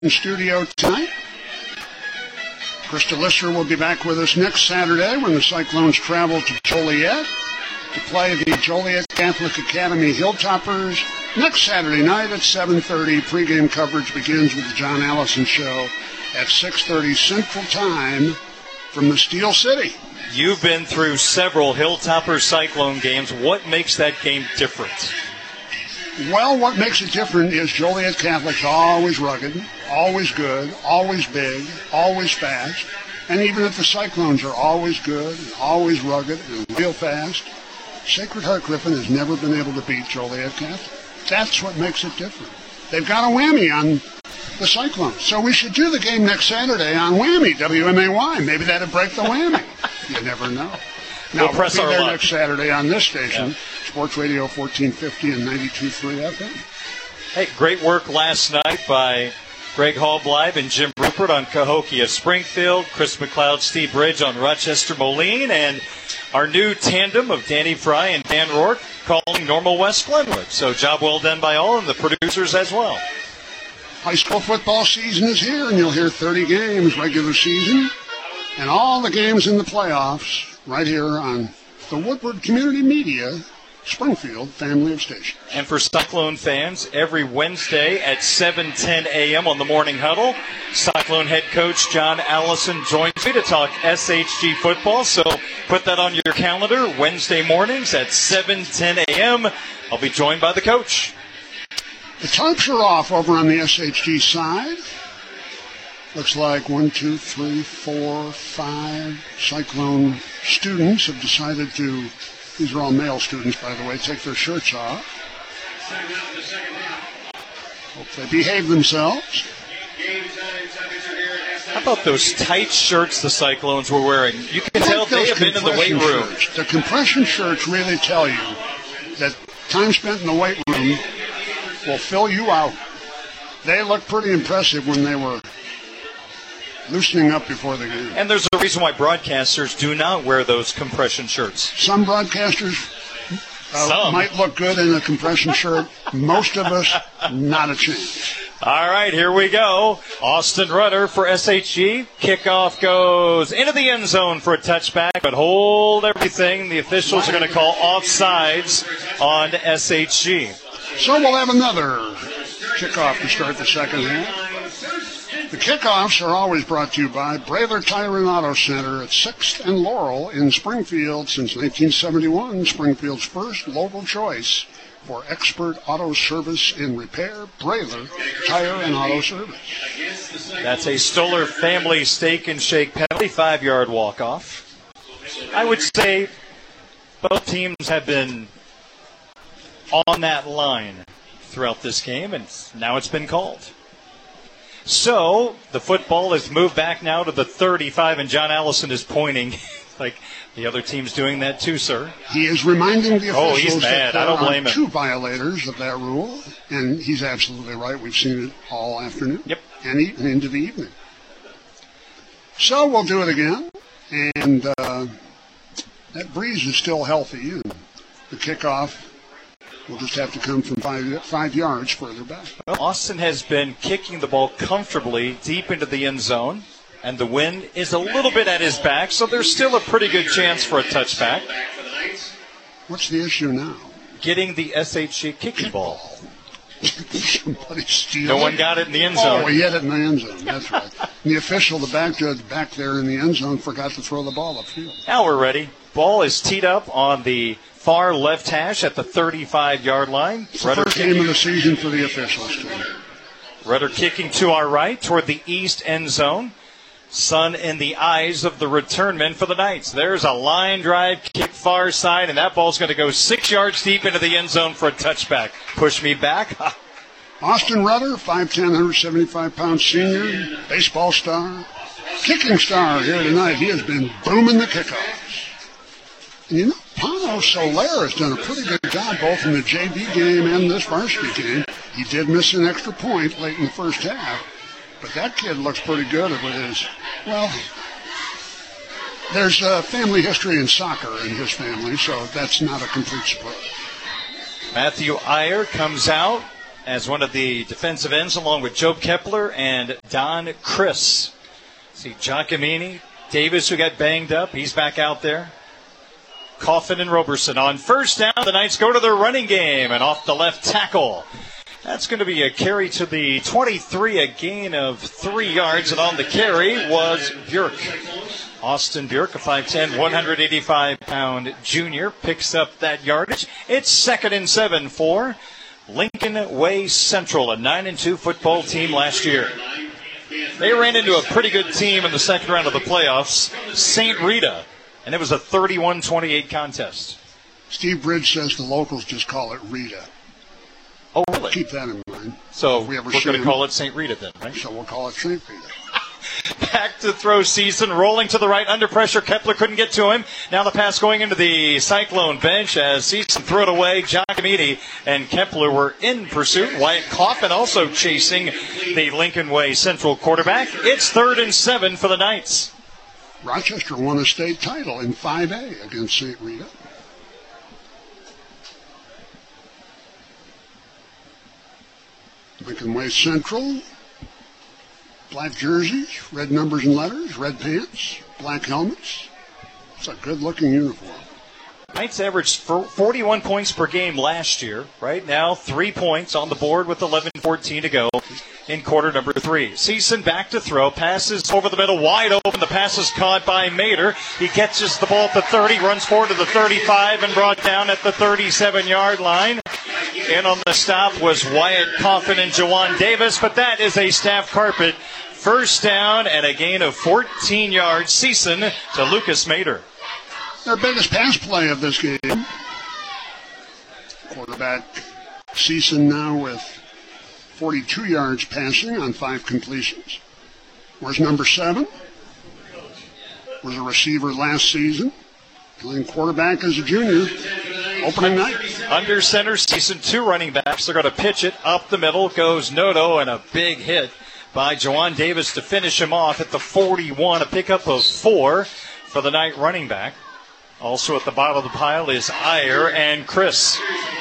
in studio tonight. Krista Lister will be back with us next Saturday when the Cyclones travel to Joliet to play the Joliet Catholic Academy Hilltoppers next Saturday night at 7:30. Pregame coverage begins with the John Allison Show at 6:30 Central Time from the Steel City. You've been through several Hilltoppers Cyclone games. What makes that game different? Well, what makes it different is Joliet Catholic's always rugged, always good, always big, always fast. And even if the Cyclones are always good, and always rugged, and real fast, Sacred Heart Griffin has never been able to beat Joliet Catholic. That's what makes it different. They've got a whammy on the Cyclones. So we should do the game next Saturday on Whammy, WMAY. Maybe that'd break the whammy. You never know. Now, we'll press be our there luck next Saturday on this station, Sports Radio 1450 and 92.3 FM. Hey, great work last night by Greg Hallbleib and Jim Rupert on Cahokia Springfield, Chris McLeod, Steve Bridge on Rochester Moline, and our new tandem of Danny Fry and Dan Rourke calling Normal West Glenwood. So job well done by all and the producers as well. High school football season is here, and you'll hear 30 games regular season and all the games in the playoffs right here on the Woodward Community Media Springfield family of stations. And for Cyclone fans, every Wednesday at 7:10 a.m. on the Morning Huddle, Cyclone head coach John Allison joins me to talk SHG football. So put that on your calendar, Wednesday mornings at 7:10 a.m. I'll be joined by the coach. The tarps are off over on the SHG side. Looks like 1, 2, 3, 4, 5 Cyclone students have decided to, these are all male students, by the way, take their shirts off. Hope they behave themselves. How about those tight shirts the Cyclones were wearing? You can tell they have been in the weight room. The compression shirts really tell you that time spent in the weight room will fill you out. They look pretty impressive when they were loosening up before the game. And there's a reason why broadcasters do not wear those compression shirts. Some broadcasters might look good in a compression shirt. Most of us, not a chance. All right, here we go. Austin Rudder for SHG. Kickoff goes into the end zone for a touchback, but hold everything. The officials are going to call offsides on SHG. So we'll have another kickoff to start the second half. The kickoffs are always brought to you by Brayler Tire and Auto Center at 6th and Laurel in Springfield since 1971. Springfield's first local choice for expert auto service and repair. Brayler Tire and Auto Service. That's a Stoller family steak and shake penalty, 5-yard walk-off. I would say both teams have been on that line throughout this game, and now it's been called. So the football is moved back now to the 35, and John Allison is pointing like the other team's doing that too, sir. He is reminding the officials he's mad. that I don't blame there are him. 2 violators of that rule, and he's absolutely right. We've seen it all afternoon. Yep. And into the evening. So we'll do it again, and that breeze is still healthy, and the kickoff will just have to come from 5 yards further back. Well, Austin has been kicking the ball comfortably deep into the end zone, and the wind is a little bit at his back, so there's still a pretty good chance for a touchback. What's the issue now? Getting the SHG kicking ball. Somebody steal No it? one got it in the end zone. Oh, he had it in the end zone. That's right. And the official, the back judge back there in the end zone, forgot to throw the ball upfield. Now we're ready. Ball is teed up on the far left hash at the 35-yard line. It's the first game of the season for the officials, too. Rudder kicking to our right toward the east end zone. Sun in the eyes of the return men for the Knights. There's a line drive kick far side, and that ball's going to go 6 yards deep into the end zone for a touchback. Push me back. Austin Rudder, 5'10", 175-pound senior, baseball star, kicking star here tonight. He has been booming the kickoffs. And you know, Pano Soler has done a pretty good job both in the JV game and this varsity game. He did miss an extra point late in the first half, but that kid looks pretty good with his, well, there's a family history in soccer in his family, so that's not a complete surprise. Matthew Iyer comes out as one of the defensive ends, along with Joe Kepler and Don Chris. See Giacomini, Davis, who got banged up, he's back out there. Coffin and Roberson on first down. The Knights go to their running game and off the left tackle. That's going to be a carry to the 23, a gain of 3 yards, and on the carry was Bjork. Austin Bjork, a 5'10", 185-pound junior, picks up that yardage. It's 2nd and 7 for Lincoln Way Central, a 9-2 football team last year. They ran into a pretty good team in the second round of the playoffs, St. Rita, and it was a 31-28 contest. Steve Bridge says the locals just call it Rita. Oh, really? Keep that in mind. So we're going to call it St. Rita then, right? So we'll call it St. Rita. Back to throw Season, rolling to the right, under pressure. Kepler couldn't get to him. Now the pass going into the Cyclone bench as Season threw it away. Giacomini and Kepler were in pursuit. Wyatt Coffin also chasing the Lincoln Way Central quarterback. It's 3rd and 7 for the Knights. Rochester won a state title in 5A against St. Rita. Lincoln Way Central, black jerseys, red numbers and letters, red pants, black helmets. It's a good-looking uniform. Knights averaged 41 points per game last year. Right now, 3 points on the board with 11:14 to go in quarter number 3. Season back to throw, passes over the middle, wide open. The pass is caught by Mater. He catches the ball at the 30, runs forward to the 35, and brought down at the 37-yard line. In on the stop was Wyatt Coffin and Jawan Davis, but that is a staff carpet. First down and a gain of 14 yards. Season to Lucas Mater. Their biggest pass play of this game. Quarterback Season now with 42 yards passing on 5 completions. Where's number 7? Was a receiver last season. Playing quarterback as a junior. Opening night. Under center, Season 2 running backs. They're going to pitch it up the middle. Goes Noto, and a big hit by Jawan Davis to finish him off at the 41. A pickup of 4 for the Knight running back. Also at the bottom of the pile is Iyer and Chris.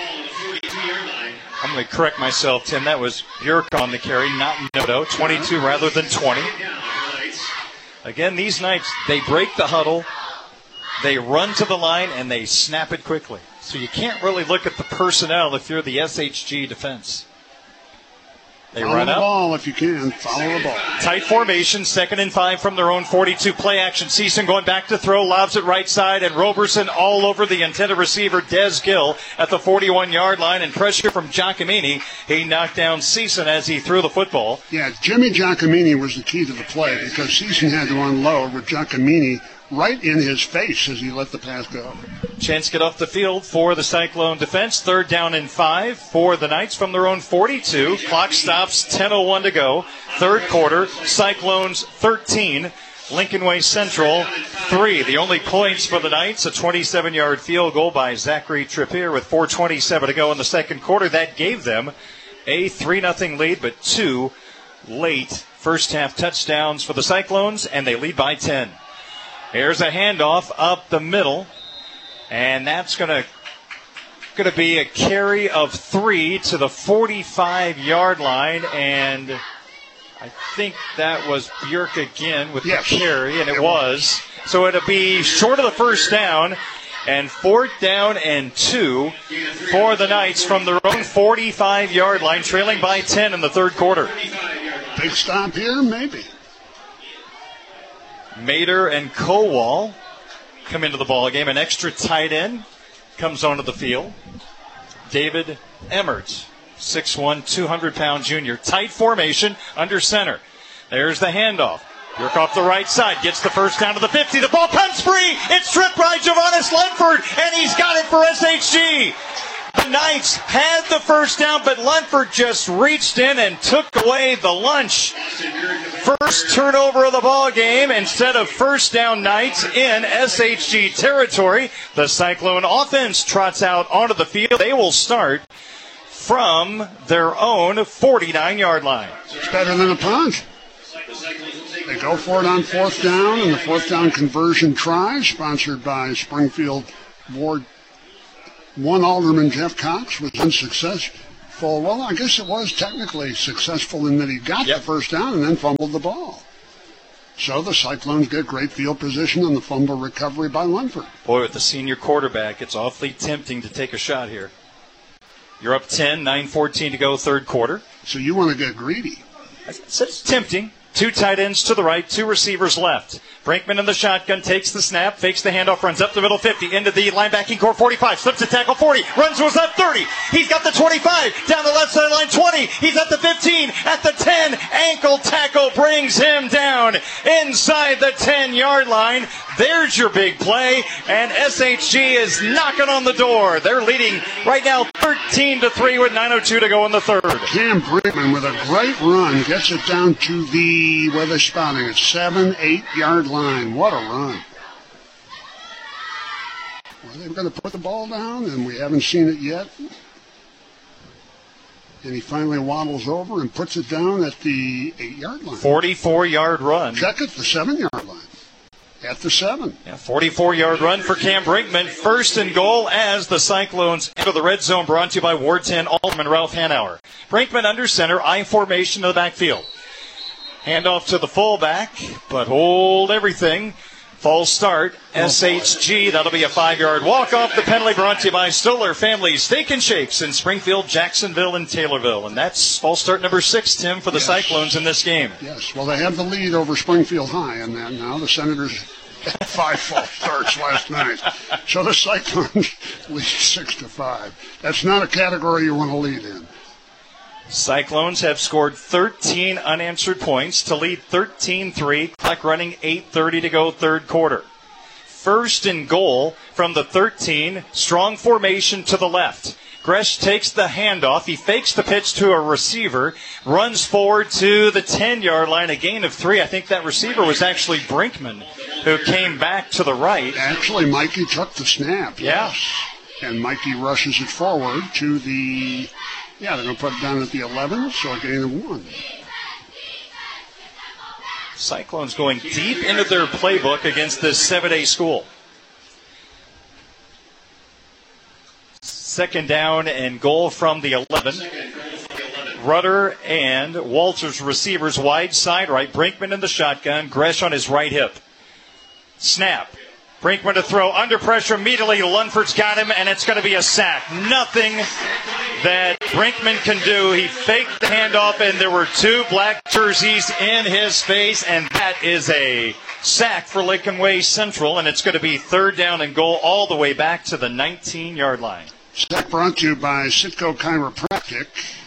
I'm going to correct myself, Tim. That was Bjork on the carry, not Noto. 22 rather than 20. Again, these Knights, they break the huddle, they run to the line, and they snap it quickly. So you can't really look at the personnel if you're the SHG defense. They follow run the up. ball if you can. Follow the ball. Tight formation, 2nd and 5 from their own 42. Play action. Season going back to throw, lobs it right side, and Roberson all over the intended receiver, Des Gill, at the 41-yard line, and pressure from Giacomini. He knocked down Season as he threw the football. Yeah, Jimmy Giacomini was the key to the play because Season had to unload with Giacomini right in his face as he let the pass go. Chance to get off the field for the Cyclone defense. 3rd down and 5 for the Knights from their own 42. Clock stops, 10:01 to go. 3rd quarter, Cyclones 13, Lincoln Way Central 3. The only points for the Knights, a 27-yard field goal by Zachary Trippier with 4:27 to go in the 2nd quarter. That gave them a 3-0 lead, but 2 late first-half touchdowns for the Cyclones, and they lead by 10. Here's a handoff up the middle, and that's going to be a carry of 3 to the 45-yard line, and I think that was Bjork again with the carry, and it was. So it'll be short of the first down, and 4th down and 2 for the Knights from their own 45-yard line, trailing by 10 in the 3rd quarter. Big stop here, maybe. Mater and Kowal come into the ball game. An extra tight end comes onto the field. David Emmert, 6'1", 200-pound junior. Tight formation under center. There's the handoff. Bjork off the right side, gets the first down to the 50. The ball comes free. It's stripped by Johannes Lunford, and he's got it for SHG. The Knights had the first down, but Lunford just reached in and took away the lunch. First turnover of the ball game instead of first down. Knights in SHG territory. The Cyclone offense trots out onto the field. They will start from their own 49-yard line. It's better than a punt. They go for it on 4th down, and the 4th down conversion try, sponsored by Springfield Ward 1 Alderman Jeff Cox, was successful. Well, I guess it was technically successful in that he got the first down and then fumbled the ball. So the Cyclones get great field position on the fumble recovery by Lunford. Boy, with the senior quarterback, it's awfully tempting to take a shot here. You're up 10, 9:14 to go, third quarter. So you want to get greedy. It's tempting. Two tight ends to the right, two receivers left. Brinkman in the shotgun, takes the snap, fakes the handoff, runs up the middle 50, into the linebacking core 45, slips a tackle 40, runs to his left 30. He's got the 25, down the left sideline 20. He's at the 15, at the 10. Ankle tackle brings him down inside the 10-yard line. There's your big play, and SHG is knocking on the door. They're leading right now 13-3 with 9:02 to go in the third. Cam Brinkman with a great run gets it down to the, where they're spotting it, 7-8-yard line. What a run. Well, they're going to put the ball down, and we haven't seen it yet. And he finally waddles over and puts it down at the 8-yard line. 44-yard run. Check it, the 7-yard line. At the 7. Yeah, 44-yard run for Cam Brinkman. First and goal as the Cyclones enter the red zone, brought to you by Ward 10 Alderman Ralph Hanauer. Brinkman under center, I formation to the backfield. Handoff to the fullback, but hold everything. False start, SHG. That'll be a 5-yard walk off the penalty, brought to you by Stoller Family Steak and Shakes in Springfield, Jacksonville, and Taylorville. And that's false start number 6, Tim, for the Cyclones in this game. Yes, well, they have the lead over Springfield High in that now. The Senators had 5 false starts last night. So the Cyclones lead 6-5. That's not a category you want to lead in. Cyclones have scored 13 unanswered points to lead 13-3. Clock running, 8:30 to go, third quarter. First and goal from the 13. Strong formation to the left. Gresh takes the handoff. He fakes the pitch to a receiver. Runs forward to the 10-yard line. A gain of 3. I think that receiver was actually Brinkman, who came back to the right. Actually, Mikey took the snap. Yeah. Yes. And Mikey rushes it forward to the... Yeah, they're going to put it down at the 11, so a gain of 1. Cyclones going deep into their playbook against this 7A school. Second down and goal from the 11. Rudder and Walters receivers wide side right. Brinkman in the shotgun. Gresh on his right hip. Snap. Brinkman to throw under pressure immediately. Lunford's got him, and it's going to be a sack. Nothing that Brinkman can do. He faked the handoff, and there were 2 black jerseys in his face, and that is a sack for Lincoln Way Central, and it's going to be third down and goal all the way back to the 19-yard line. Sack brought to you by Sitco Chiropractic,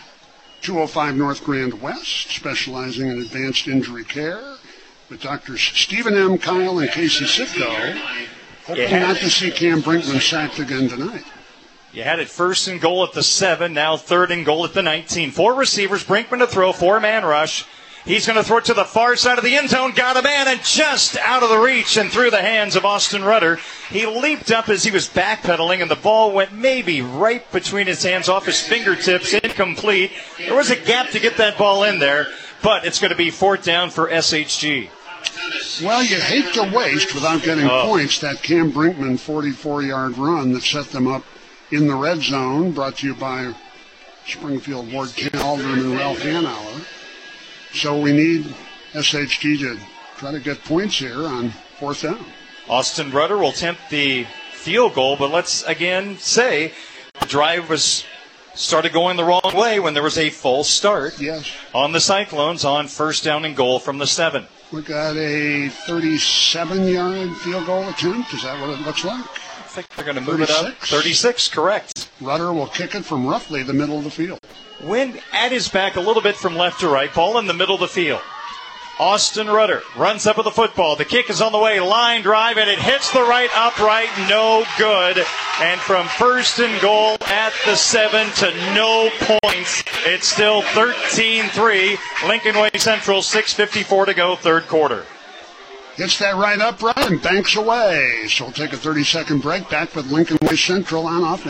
205 North Grand West, specializing in advanced injury care. With Drs. Stephen M. Kyle and Casey Sitko, hoping not to see Cam Brinkman sacked again tonight. You had it first and goal at the 7, now third and goal at the 19. 4 receivers, Brinkman to throw, 4-man rush. He's going to throw it to the far side of the end zone, got a man, and just out of the reach and through the hands of Austin Rudder. He leaped up as he was backpedaling, and the ball went maybe right between his hands, off his fingertips, incomplete. There was a gap to get that ball in there, but it's going to be fourth down for SHG. Well, you hate to waste, without getting points, that Cam Brinkman 44-yard run that set them up in the red zone, brought to you by Springfield Ward 10 Alderman Ralph Hanauer. So we need SHG to try to get points here on fourth down. Austin Rudder will attempt the field goal, but let's again say the drive was started going the wrong way when there was a false start on the Cyclones on first down and goal from the 7. We got a 37-yard field goal attempt. Is that what it looks like? I think they're going to move 36? It up. 36, correct. Rudder will kick it from roughly the middle of the field. Wind at his back a little bit from left to right. Ball in the middle of the field. Austin Rudder runs up with the football. The kick is on the way. Line drive, and it hits the right upright. No good. And from first and goal at the 7 to no points, it's still 13-3. Lincoln Way Central, 6:54 to go, third quarter. Hits that right upright and banks away. So we'll take a 30-second break. Back with Lincoln Way Central on offense.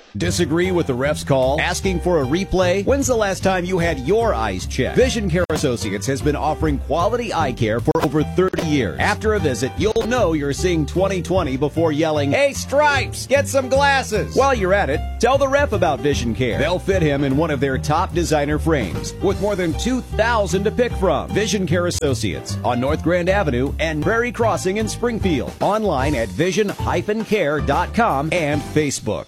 Disagree with the ref's call? Asking for a replay? When's the last time you had your eyes checked? Vision Care Associates has been offering quality eye care for over 30 years. After a visit, you'll know you're seeing 20/20 before yelling, "Hey, Stripes, get some glasses!" While you're at it, tell the ref about Vision Care. They'll fit him in one of their top designer frames with more than 2,000 to pick from. Vision Care Associates on North Grand Avenue and Prairie Crossing in Springfield. Online at vision-care.com and Facebook.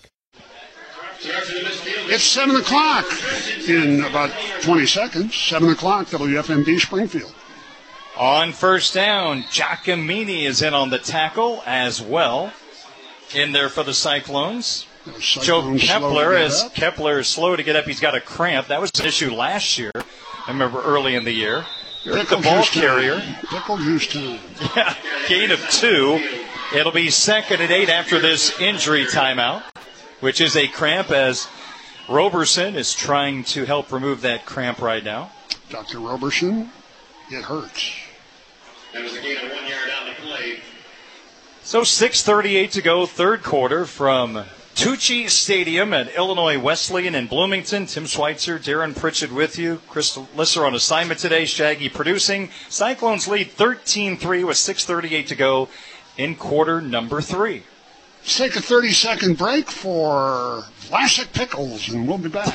It's 7 o'clock in about 20 seconds. 7 o'clock, WFMD Springfield. On first down, Giacomini is in on the tackle as well. In there for the Cyclones. Joe Kepler, as Kepler is slow to get up, he's got a cramp. That was an issue last year. I remember early in the year. You're the ball carrier. Pickle juice time. Yeah, gain of 2. It'll be 2nd and 8 after this injury timeout, which is a cramp, as Roberson is trying to help remove that cramp right now. Dr. Roberson, it hurts. That was a gain of 1 yard on the play. So 6:38 to go, third quarter from Tucci Stadium at Illinois Wesleyan in Bloomington. Tim Schweitzer, Darren Pritchett with you. Crystal Lisser on assignment today. Shaggy producing. Cyclones lead 13-3 with 6:38 to go in quarter number 3. Let's take a 30-second break for Vlasic Pickles, and we'll be back.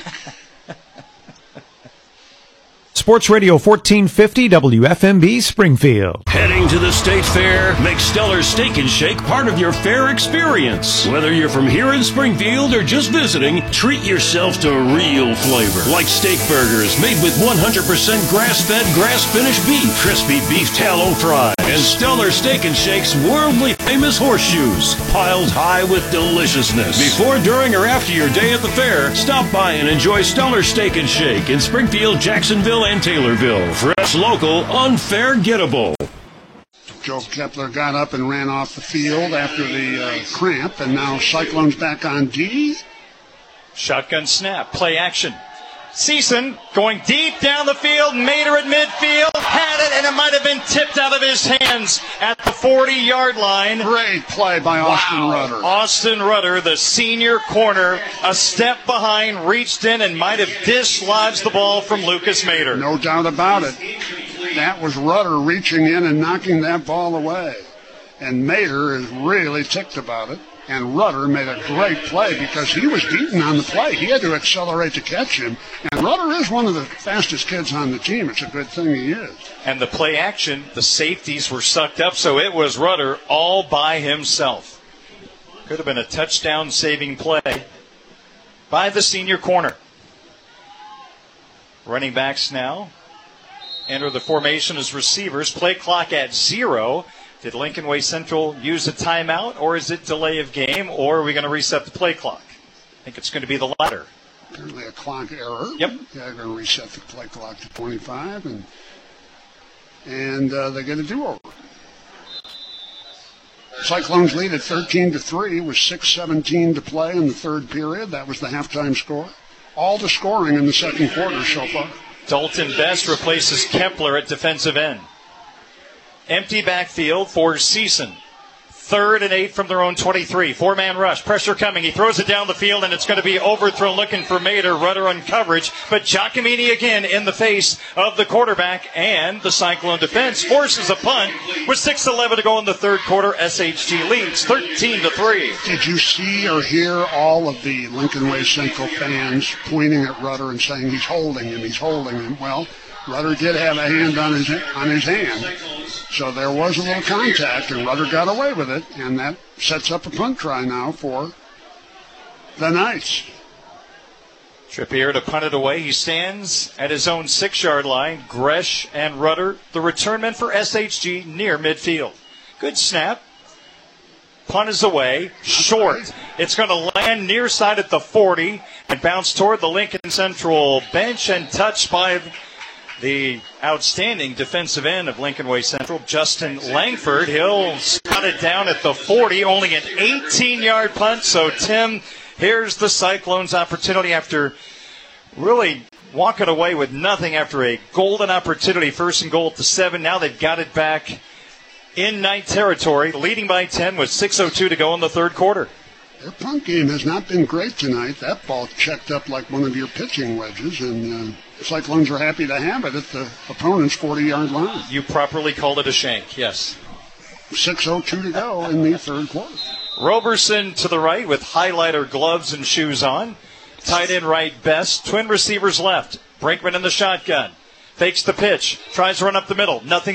Sports Radio 1450 WFMB Springfield. Heading to the State Fair? Make Stellar's Steak and Shake part of your fair experience. Whether you're from here in Springfield or just visiting, treat yourself to real flavor. Like steak burgers made with 100% grass-fed, grass-finished beef, crispy beef tallow fries, and Stellar Steak and Shake's worldly famous horseshoes, piled high with deliciousness. Before, during, or after your day at the fair, stop by and enjoy Stellar Steak and Shake in Springfield, Jacksonville, and Taylorville. Fresh, local, unforgettable. Joe Kepler got up and ran off the field after the cramp, and now Cyclones back on D. Shotgun snap, play action. Season going deep down the field. Mater at midfield had it, and it might have been tipped out of his hands at the 40-yard line. Great play by Austin Rudder. Austin Rudder, the senior corner, a step behind, reached in and might have dislodged the ball from Lucas Mater. No doubt about it. That was Rudder reaching in and knocking that ball away. And Mater is really ticked about it. And Rudder made a great play because he was beaten on the play. He had to accelerate to catch him. And Rudder is one of the fastest kids on the team. It's a good thing he is. And the play action, the safeties were sucked up, so it was Rudder all by himself. Could have been a touchdown-saving play by the senior corner. Running backs now enter the formation as receivers. Play clock at 0. Did Lincoln Way Central use a timeout, or is it delay of game, or are we going to reset the play clock? I think it's going to be the latter. Apparently a clock error. Yep. Yeah, they're going to reset the play clock to 25, and they get a do-over. Cyclones lead at 13-3 with 6:17 to play in the third period. That was the halftime score. All the scoring in the second quarter so far. Dalton Best replaces Kepler at defensive end. Empty backfield for Season. 3rd and 8 from their own 23. 4-man rush. Pressure coming. He throws it down the field, and it's going to be overthrown looking for Mater. Rudder on coverage. But Giacomini again in the face of the quarterback, and the Cyclone defense forces a punt with 6:11 to go in the third quarter. SHG leads 13-3. Did you see or hear all of the Lincoln Way Central fans pointing at Rudder and saying he's holding him, he's holding him? Well, Rudder did have a hand on his hand. So there was a little contact, and Rudder got away with it, and that sets up a punt try now for the Knights. Trippier to punt it away. He stands at his own 6-yard line. Gresh and Rudder, the return men for SHG, near midfield. Good snap. Punt is away. Short. It's going to land near side at the 40 and bounce toward the Lincoln Central bench and touched by the outstanding defensive end of Lincoln Way Central, Justin Langford. He'll spot it down at the 40, only an 18-yard punt. So, Tim, here's the Cyclones' opportunity after really walking away with nothing after a golden opportunity. 1st and goal at the 7. Now they've got it back in Knight territory, leading by 10 with 6:02 to go in the third quarter. Their punt game has not been great tonight. That ball checked up like one of your pitching wedges, and Cyclones are happy to have it at the opponent's 40-yard line. You properly called it a shank, yes. 6:02 to go in the third quarter. Roberson to the right with highlighter gloves and shoes on. Tight end right, Best. Twin receivers left. Brinkman in the shotgun. Fakes the pitch. Tries to run up the middle. Nothing